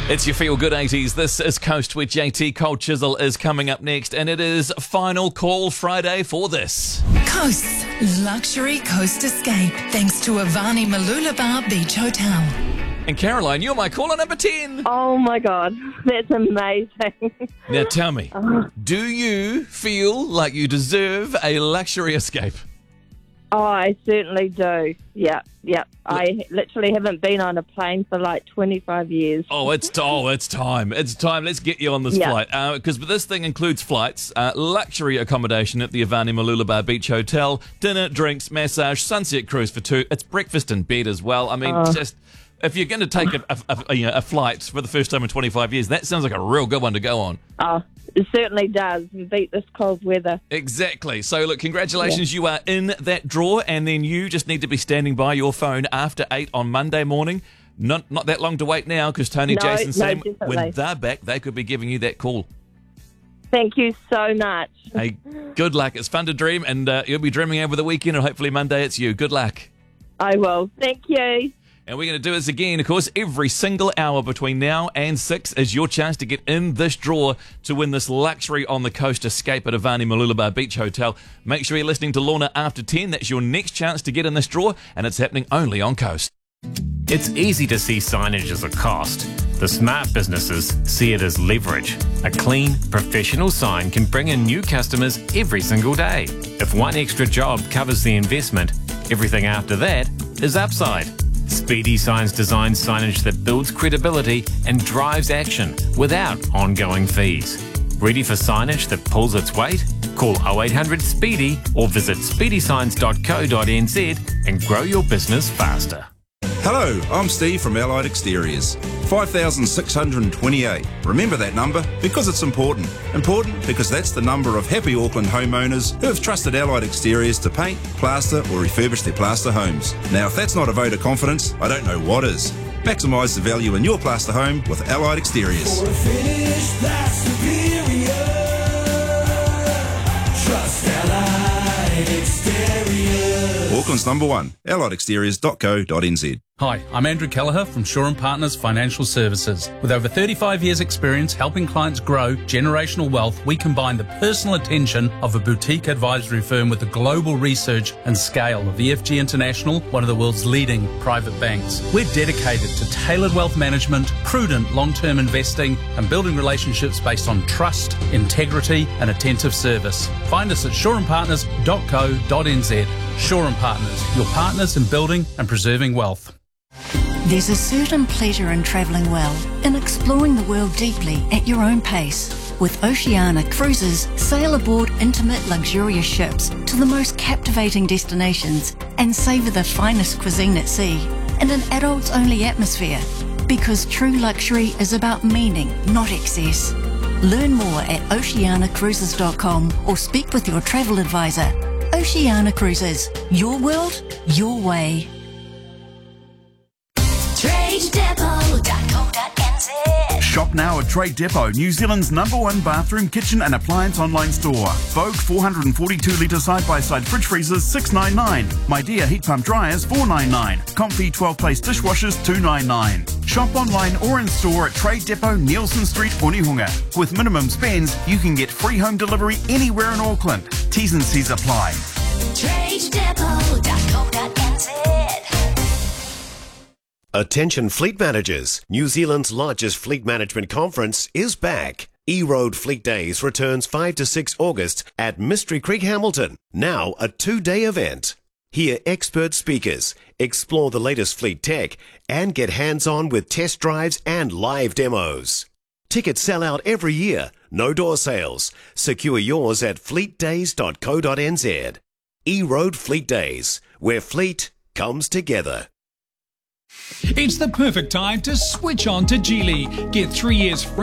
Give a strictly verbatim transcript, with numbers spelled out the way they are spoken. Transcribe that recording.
It's your Feel Good eighties. This is Coast with J T. Cold Chisel is coming up next, and it is Final Call Friday for this. Coast's luxury coast escape, thanks to Avani Mooloolaba Beach Hotel. And Caroline, you're my caller number ten. Oh my God, that's amazing. Now tell me, do you feel like you deserve a luxury escape? Oh, I certainly do. Yeah, yeah. I literally haven't been on a plane for like twenty-five years. Oh, it's oh, it's time. It's time. Let's get you on this Yeah. flight. Because this thing includes flights, uh, luxury accommodation at the Avani Mooloolaba Beach Hotel, dinner, drinks, massage, sunset cruise for two. It's breakfast in bed as well. I mean, Oh. just if you're going to take a, a, a, you know, a flight for the first time in twenty-five years, that sounds like a real good one to go on. Oh, it certainly does. Beat this cold weather. Exactly. So, look, congratulations. You are in that draw, and then you just need to be standing by your phone after eight on Monday morning. Not not that long to wait now, because Tony, No, Jason, no, Sam, definitely. when they're back, they could be giving you that call. Thank you so much. Hey, good luck. It's fun to dream, and uh, you'll be dreaming over the weekend, and hopefully Monday it's you. Good luck. I will. Thank you. And we're going to do this again, of course, every single hour between now and six is your chance to get in this draw to win this luxury on the coast escape at Avani Mooloolaba Beach Hotel. Make sure you're listening to Lorna after ten. That's your next chance to get in this draw, and it's happening only on Coast. It's easy to see signage as a cost. The smart businesses see it as leverage. A clean, professional sign can bring in new customers every single day. If one extra job covers the investment, everything after that is upside. Speedy Signs designs signage that builds credibility and drives action without ongoing fees. Ready for signage that pulls its weight? Call oh eight hundred SPEEDY or visit speedy signs dot co dot n z and grow your business faster. Hello, I'm Steve from Allied Exteriors. five thousand six hundred twenty-eight. Remember that number because it's important. Important because that's the number of happy Auckland homeowners who have trusted Allied Exteriors to paint, plaster or refurbish their plaster homes. Now, if that's not a vote of confidence, I don't know what is. Maximise the value in your plaster home with Allied Exteriors. For a finish that's superior, trust Allied Exteriors. Auckland's number one, allied exteriors dot co dot n z. Hi, I'm Andrew Kelleher from Shaw and Partners Financial Services. With over thirty-five years experience helping clients grow generational wealth, we combine the personal attention of a boutique advisory firm with the global research and scale of E F G International, one of the world's leading private banks. We're dedicated to tailored wealth management, prudent long-term investing, and building relationships based on trust, integrity, and attentive service. Find us at shaw and partners dot co dot n z. Shaw and Partners, your partners in building and preserving wealth. There's a certain pleasure in travelling well, in exploring the world deeply at your own pace. With Oceania Cruises, sail aboard intimate, luxurious ships to the most captivating destinations and savour the finest cuisine at sea in an adults-only atmosphere. Because true luxury is about meaning, not excess. Learn more at oceania cruises dot com or speak with your travel advisor. Oceania Cruises, your world, your way. trade depot dot co dot n z. Shop now at Trade Depot, New Zealand's number one bathroom, kitchen and appliance online store. Vogue four hundred forty-two litre side-by-side fridge freezers six ninety-nine. My Dear heat pump dryers four ninety-nine. Comfy twelve place dishwashers two ninety-nine. Shop online or in store at Trade Depot, Nielsen Street, Onehunga. With minimum spends, you can get free home delivery anywhere in Auckland. T's and C's apply. trade depot dot co dot n z. Attention fleet managers, New Zealand's largest fleet management conference is back. E-Road Fleet Days returns five to six August at Mystery Creek, Hamilton. Now a two-day event. Hear expert speakers, explore the latest fleet tech, and get hands-on with test drives and live demos. Tickets sell out every year, no door sales. Secure yours at fleet days dot co dot n z. E-Road Fleet Days, where fleet comes together. It's the perfect time to switch on to Geely. Get three years free